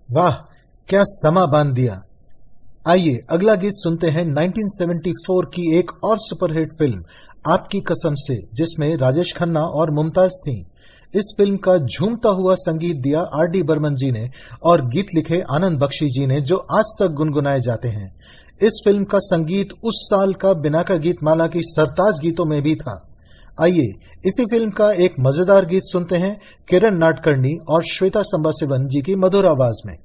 वाह, क्या समा बांध दिया। आइए अगला गीत सुनते हैं 1974 की एक और सुपरहिट फिल्म आपकी कसम से, जिसमें राजेश खन्ना और मुमताज थीं। इस फिल्म का झूमता हुआ संगीत दिया R.D. बर्मन जी ने और गीत लिखे आनंद बख्शी जी ने, जो आज तक गुनगुनाए जाते हैं। इस फिल्म का संगीत उस साल का बिनाका गीत माला की सरताज गीतों में भी था। आइए इसी फिल्म का एक मजेदार गीत सुनते हैं किरण नाडकर्णी और श्वेता संबाशिवन जी की मधुर आवाज में।